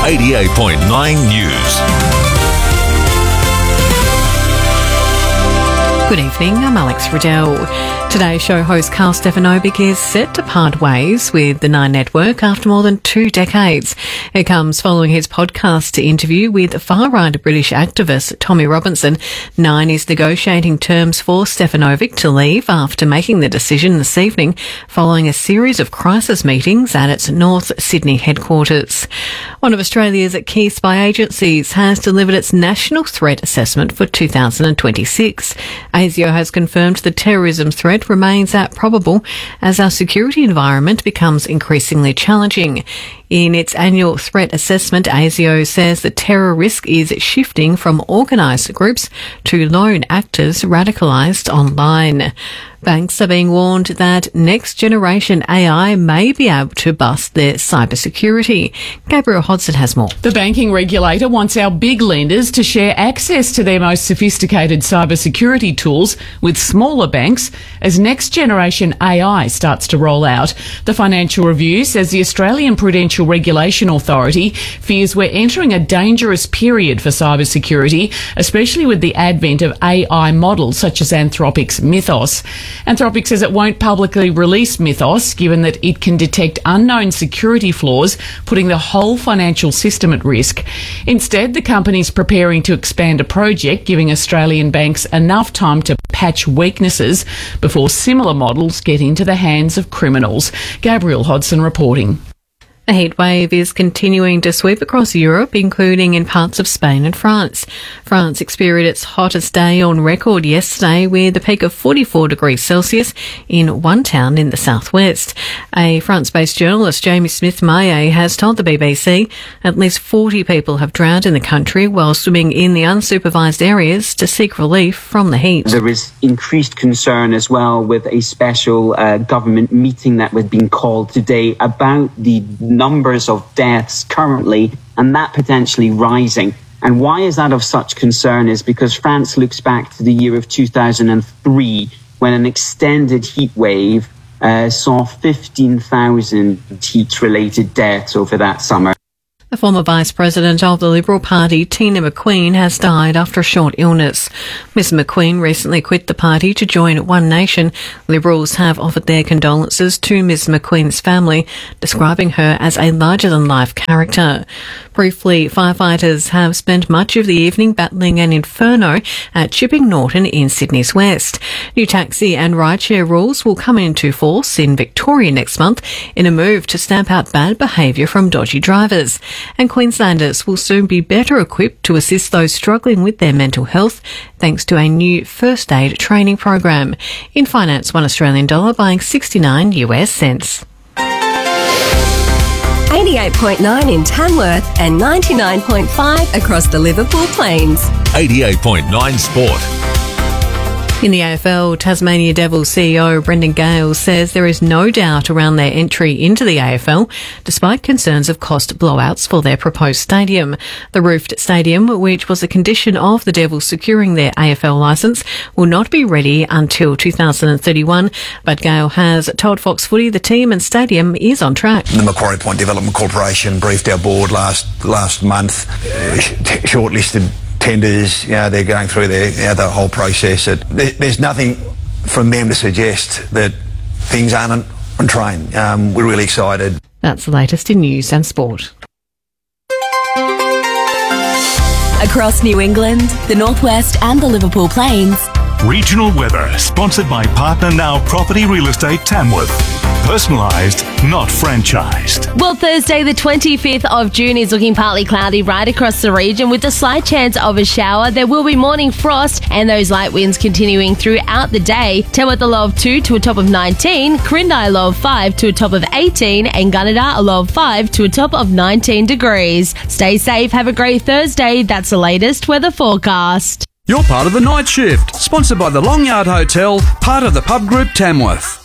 88.9 News. Good evening, I'm Alex Riddell. Today's show host Carl Stefanovic is set to part ways with the Nine Network after more than 2 decades. It comes following his podcast interview with far-right British activist Tommy Robinson. Nine is negotiating terms for Stefanovic to leave after making the decision this evening following a series of crisis meetings at its North Sydney headquarters. One of Australia's key spy agencies has delivered its National Threat Assessment for 2026. ASIO has confirmed the terrorism threat remains at probable as our security environment becomes increasingly challenging. In its annual threat assessment, ASIO says the terror risk is shifting from organised groups to lone actors radicalised online. Banks are being warned that next-generation AI may be able to bust their cybersecurity. Gabriel Hodson has more. The banking regulator wants our big lenders to share access to their most sophisticated cybersecurity tools with smaller banks as next-generation AI starts to roll out. The Financial Review says the Australian Prudential Regulation Authority fears we're entering a dangerous period for cybersecurity, especially with the advent of AI models such as Anthropic's Mythos. Anthropic says it won't publicly release Mythos, given that it can detect unknown security flaws, putting the whole financial system at risk. Instead, the company's preparing to expand a project, giving Australian banks enough time to patch weaknesses before similar models get into the hands of criminals. Gabriel Hodson reporting. A heatwave is continuing to sweep across Europe, including in parts of Spain and France. France experienced its hottest day on record yesterday with a peak of 44 degrees Celsius in one town in the southwest. A France-based journalist, Jamie Smith-Maillet, has told the BBC at least 40 people have drowned in the country while swimming in the unsupervised areas to seek relief from the heat. There is increased concern as well with a special government meeting that was being called today about the numbers of deaths currently and that potentially rising. And why is that of such concern is because France looks back to the year of 2003 when an extended heat wave saw 15,000 heat-related deaths over that summer. The former Vice President of the Liberal Party, Tina McQueen, has died after a short illness. Ms McQueen recently quit the party to join One Nation. Liberals have offered their condolences to Ms McQueen's family, describing her as a larger-than-life character. Briefly, firefighters have spent much of the evening battling an inferno at Chipping Norton in Sydney's west. New taxi and rideshare rules will come into force in Victoria next month in a move to stamp out bad behaviour from dodgy drivers. And Queenslanders will soon be better equipped to assist those struggling with their mental health thanks to a new first aid training program. In finance, $1 Australian buying 69 US cents. 88.9 in Tamworth and 99.5 across the Liverpool Plains. 88.9 Sport. In the AFL, Tasmania Devils CEO Brendan Gale says there is no doubt around their entry into the AFL, despite concerns of cost blowouts for their proposed stadium. The roofed stadium, which was a condition of the Devils securing their AFL licence, will not be ready until 2031, but Gale has told Fox Footy the team and stadium is on track. The Macquarie Point Development Corporation briefed our board last month, shortlisted tenders, they're going through the whole process. There's nothing from them to suggest that things aren't on train. We're really excited. That's the latest in news and sport. Across New England, the Northwest and the Liverpool Plains. Regional weather, sponsored by Partner Now Property Real Estate Tamworth. Personalised, not franchised. Well, Thursday the 25th of June is looking partly cloudy right across the region with a slight chance of a shower. There will be morning frost and those light winds continuing throughout the day. Tamworth a low of 2 to a top of 19, Corindai a low of 5 to a top of 18 and Gunnedah a low of 5 to a top of 19 degrees. Stay safe, have a great Thursday. That's the latest weather forecast. You're part of the Night Shift, sponsored by the Long Yard Hotel, part of the Pub Group Tamworth.